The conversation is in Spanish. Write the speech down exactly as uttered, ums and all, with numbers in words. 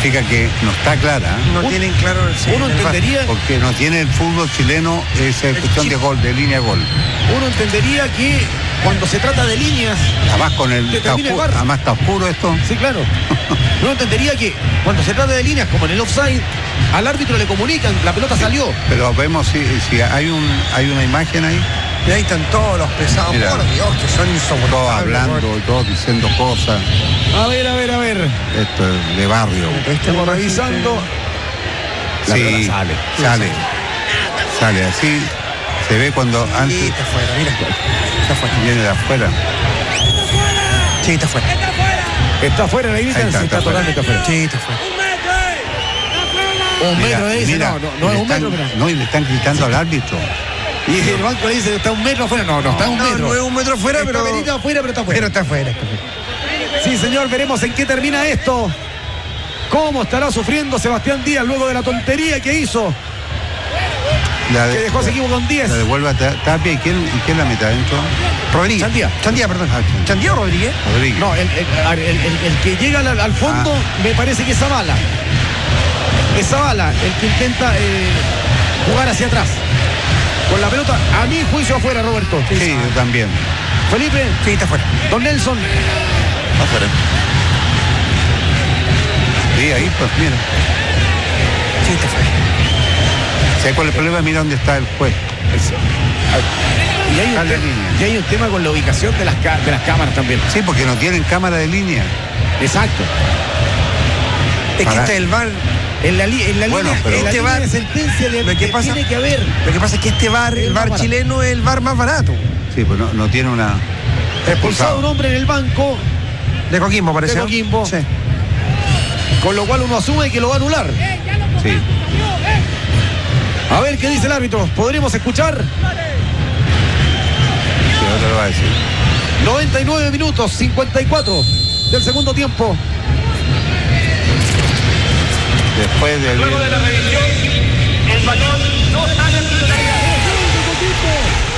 significa que no está clara. ¿eh? No Un, tienen claro el sí, Uno el entendería, Porque no tiene el fútbol chileno esa cuestión de gol, de línea de gol. uno entendería que cuando se trata de líneas, Además con el, que está termine el oscuro, bar. además está oscuro esto. sí, claro. Uno entendería que cuando se trata de líneas, como en el offside, al árbitro le comunican, la pelota salió. Pero vemos si, si hay un hay una imagen ahí, Y ahí están todos los pesados, Mira. por Dios, que son insoportables. todos hablando, todos diciendo cosas. A ver, a ver, a ver. Esto es de barrio. Estamos revisando. La Sí, pelota sale. sale. Sale así. Se ve cuando Sí, antes está afuera, mira. Está afuera. viene de afuera. Sí, está afuera. Está afuera, la gritan, Ahí está, se está está afuera. totalmente afuera. Sí, está afuera. Un Mira, metro le dice, mira, no, no, no le es un están- metro, pero. No, y le están gritando al árbitro. Y el banco le dice, está un metro afuera. No, no, está un No, metro. no es un metro afuera, Está pero. venida afuera, pero está afuera. Pero está afuera. Está afuera. Sí, señor, veremos en qué termina esto. ¿Cómo estará sufriendo Sebastián Díaz luego de la tontería que hizo? La Que de- dejó a ese equipo con diez. La devuelve a Ta- Tapia. ¿Y quién, y quién la mete adentro? Rodríguez. Chandía. Chandía, perdón. Ah, Chandía. Chandía o Rodríguez. Rodríguez. No, el, el- el- el- el que llega al, al fondo Ah. me parece que es Zavala. Es Zavala el que intenta eh, jugar hacia atrás. Con la pelota, a mi juicio afuera, Roberto. Sí, yo también. Felipe, Sí, está afuera. don Nelson. Afuera. Sí, ahí pues mira. Sí, está afuera. ¿Sabes cuál es el problema? Mira dónde está el juez. Y hay, un Dale, te- línea. y hay un tema con la ubicación de las, ca- de las cámaras también. Sí, porque no tienen cámara de línea. Exacto. Es que Para- este el VAR. En la, li- en la Bueno, línea, pero- en la Este línea VAR, de sentencia de, lo que que pasa- tiene que haber. Lo que pasa es que este VAR, El el más VAR barato. chileno, es el VAR más barato. Sí, pues no, no tiene una. Expulsado un hombre en el banco, De Coquimbo, parece. De ¿no? Coquimbo. Sí. con lo cual uno asume que lo va a anular. Sí. A ver qué dice el árbitro. ¿Podremos escuchar? Sí, ahora lo va a decir. noventa y nueve minutos, cincuenta y cuatro del segundo tiempo. Después del. Luego de la revisión, el balón no sale a titularidad.